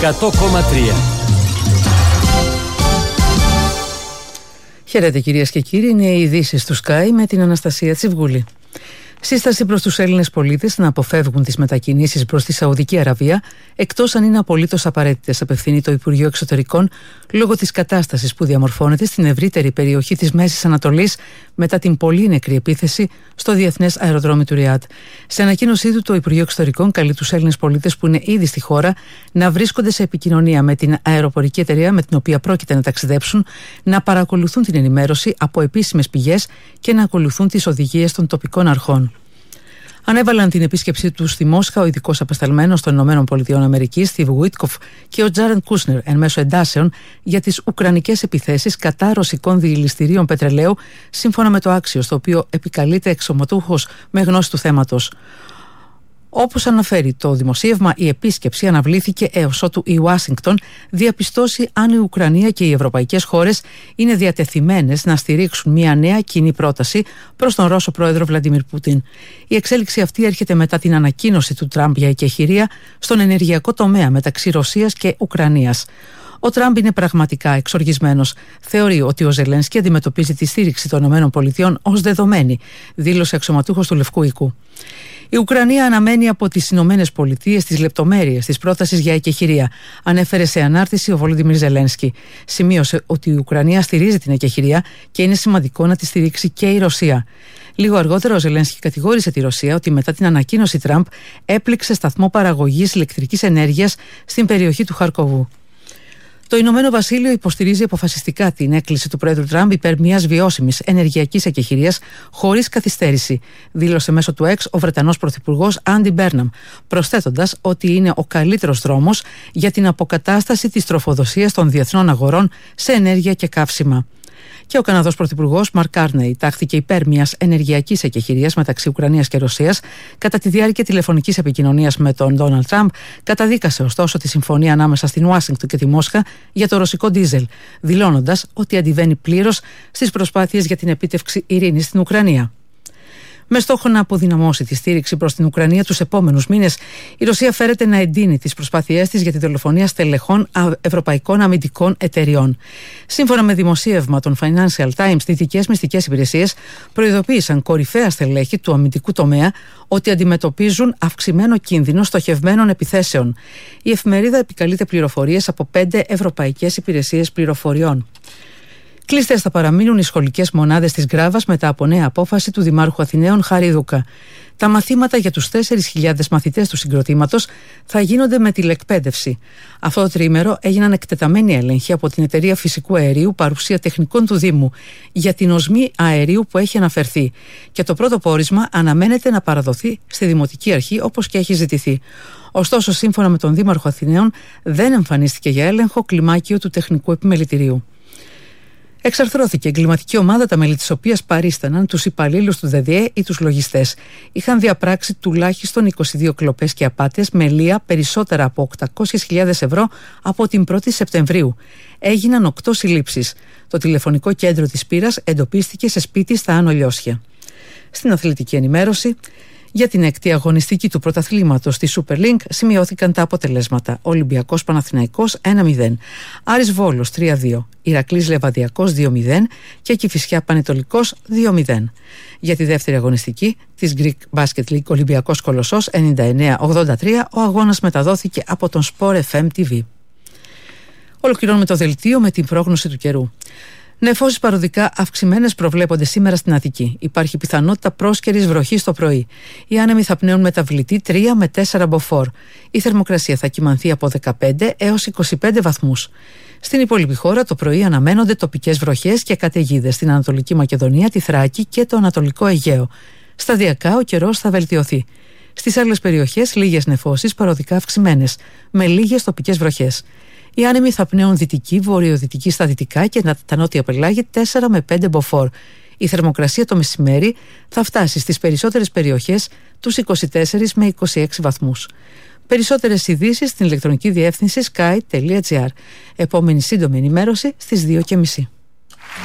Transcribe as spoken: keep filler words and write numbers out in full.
εκατό κόμμα τρία. Χαίρετε κυρίες και κύριοι, είναι οι ειδήσεις του Sky με την Αναστασία Τσιβγούλη. Σύσταση προς τους Έλληνες πολίτες να αποφεύγουν τις μετακινήσεις προς τη Σαουδική Αραβία, εκτός αν είναι απολύτως απαραίτητες, απευθύνει το Υπουργείο Εξωτερικών λόγω της κατάστασης που διαμορφώνεται στην ευρύτερη περιοχή της Μέσης Ανατολής μετά την πολύ νεκρή επίθεση στο διεθνές αεροδρόμιο του Ριάντ. Σε ανακοίνωσή του, το Υπουργείο Εξωτερικών καλεί τους Έλληνες πολίτες που είναι ήδη στη χώρα να βρίσκονται σε επικοινωνία με την αεροπορική εταιρεία με την οποία πρόκειται να ταξιδέψουν, να παρακολουθούν την ενημέρωση από επίσημες πηγές και να ακολουθούν τις οδηγίες των τοπικών αρχών. Ανέβαλαν την επίσκεψή του στη Μόσχα ο ειδικός απεσταλμένος των ΗΠΑ, Στιβ Γουίτκοφ, και ο Τζάρεντ Κούσνερ εν μέσω εντάσεων για τις ουκρανικές επιθέσεις κατά ρωσικών διελιστηρίων πετρελαίου, σύμφωνα με το Axios, το οποίο επικαλείται εξωματούχος με γνώση του θέματος. Όπως αναφέρει το δημοσίευμα, η επίσκεψη αναβλήθηκε έως ότου η Ουάσιγκτον διαπιστώσει αν η Ουκρανία και οι ευρωπαϊκές χώρες είναι διατεθειμένες να στηρίξουν μια νέα κοινή πρόταση προς τον Ρώσο πρόεδρο Βλαντίμιρ Πούτιν. Η εξέλιξη αυτή έρχεται μετά την ανακοίνωση του Τραμπ για εκεχηρία στον ενεργειακό τομέα μεταξύ Ρωσίας και Ουκρανίας. Ο Τραμπ είναι πραγματικά εξοργισμένος. Θεωρεί ότι ο Ζελένσκι αντιμετωπίζει τη στήριξη των ΗΠΑ ως δεδομένη, δήλωσε αξιωματούχος του Λευκού Οίκου. Η Ουκρανία αναμένει από τις Ηνωμένες Πολιτείες τις λεπτομέρειες της πρότασης για εκεχηρία, ανέφερε σε ανάρτηση ο Βολοντιμίρ Ζελένσκι. Σημείωσε ότι η Ουκρανία στηρίζει την εκεχηρία και είναι σημαντικό να τη στηρίξει και η Ρωσία. Λίγο αργότερα, ο Ζελένσκι κατηγόρησε τη Ρωσία ότι μετά την ανακοίνωση Τραμπ έπληξε σταθμό παραγωγής ηλεκτρικής ενέργειας στην περιοχή του Χαρκοβού. Το Ηνωμένο Βασίλειο υποστηρίζει αποφασιστικά την έκκληση του Πρόεδρου Τραμπ υπέρ μιας βιώσιμης ενεργειακής εκεχηρίας χωρίς καθυστέρηση, δήλωσε μέσω του X ο Βρετανός Πρωθυπουργός Άντι Μπέρναμ, προσθέτοντας ότι είναι ο καλύτερος δρόμος για την αποκατάσταση της τροφοδοσίας των διεθνών αγορών σε ενέργεια και καύσιμα. Και ο Καναδός Πρωθυπουργός Μαρκ Κάρνεϊ τάχθηκε υπέρ μιας ενεργειακής εκεχηρίας μεταξύ Ουκρανίας και Ρωσίας κατά τη διάρκεια τηλεφωνικής επικοινωνίας με τον Ντόναλντ Τραμπ. Καταδίκασε ωστόσο τη συμφωνία ανάμεσα στην Ουάσιγκτον και τη Μόσχα για το ρωσικό ντίζελ, δηλώνοντας ότι αντιβαίνει πλήρως στις προσπάθειες για την επίτευξη ειρήνης στην Ουκρανία. Με στόχο να αποδυναμώσει τη στήριξη προς την Ουκρανία τους επόμενους μήνες, η Ρωσία φέρεται να εντείνει τις προσπάθειές της για τη δολοφονία στελεχών ευρωπαϊκών αμυντικών εταιριών. Σύμφωνα με δημοσίευμα των Financial Times, δυτικές μυστικές υπηρεσίες προειδοποίησαν κορυφαία στελέχη του αμυντικού τομέα ότι αντιμετωπίζουν αυξημένο κίνδυνο στοχευμένων επιθέσεων. Η εφημερίδα επικαλείται πληροφορίες από πέντε ευρωπαϊκές υπηρεσίες πληροφοριών. Κλειστές θα παραμείνουν οι σχολικές μονάδες της Γκράβας μετά από νέα απόφαση του Δημάρχου Αθηναίων Χάρη Δούκα. Τα μαθήματα για τους τέσσερις χιλιάδες μαθητές του συγκροτήματος θα γίνονται με τηλεκπαίδευση. Αυτό το τρίμερο έγιναν εκτεταμένοι έλεγχοι από την Εταιρεία Φυσικού Αερίου παρουσία τεχνικών του Δήμου για την οσμή αερίου που έχει αναφερθεί. Και το πρώτο πόρισμα αναμένεται να παραδοθεί στη Δημοτική Αρχή όπως και έχει ζητηθεί. Ωστόσο, σύμφωνα με τον Δήμαρχο Αθηναίων, δεν εμφανίστηκε για έλεγχο κλιμάκιο του τεχνικού επιμελητηρίου. Εξαρθρώθηκε εγκληματική ομάδα, τα μέλη της οποίας παρίσταναν τους υπαλλήλους του ΔΔΕ ή τους λογιστές. Είχαν διαπράξει τουλάχιστον είκοσι δύο κλοπές και απάτες με λία περισσότερα από οκτακόσιες χιλιάδες ευρώ από την πρώτη Σεπτεμβρίου. Έγιναν οκτώ συλλήψεις. Το τηλεφωνικό κέντρο της Πύρας εντοπίστηκε σε σπίτι στα Άνω Λιώσια. Στην αθλητική ενημέρωση, για την έκτη αγωνιστική του πρωταθλήματος στη Super League σημειώθηκαν τα αποτελέσματα. Ολυμπιακός Παναθηναϊκός ένα μηδέν, Άρης Βόλος τρία δύο, Ηρακλής Λεβαδιακός δύο μηδέν και Κηφισιά Πανετολικός δύο μηδέν. Για τη δεύτερη αγωνιστική της Greek Basket League Ολυμπιακός Κολοσσός ενενήντα εννέα ογδόντα τρία, ο αγώνας μεταδόθηκε από τον Sport εφ εμ τι βι. Ολοκληρώνουμε το δελτίο με την πρόγνωση του καιρού. Νεφώσεις παροδικά αυξημένες προβλέπονται σήμερα στην Αττική. Υπάρχει πιθανότητα πρόσκαιρης βροχής το πρωί. Οι άνεμοι θα πνέουν μεταβλητή τρία με τέσσερα μποφόρ. Η θερμοκρασία θα κυμανθεί από δεκαπέντε έως είκοσι πέντε βαθμούς. Στην υπόλοιπη χώρα το πρωί αναμένονται τοπικές βροχές και καταιγίδες στην Ανατολική Μακεδονία, τη Θράκη και το Ανατολικό Αιγαίο. Σταδιακά ο καιρός θα βελτιωθεί. Στις άλλες περιοχές λίγες νεφώσεις παροδικά αυξημένες, με λίγες τοπικές βροχές. Οι άνεμοι θα πνέουν δυτική, βορειοδυτική στα δυτικά και τα νότια πελάγη τέσσερα με πέντε μποφόρ. Η θερμοκρασία το μεσημέρι θα φτάσει στις περισσότερες περιοχές τους είκοσι τέσσερα με είκοσι έξι βαθμούς. Περισσότερες ειδήσεις στην ηλεκτρονική διεύθυνση sky τελεία gr. Επόμενη σύντομη ενημέρωση στις δύο και μισή.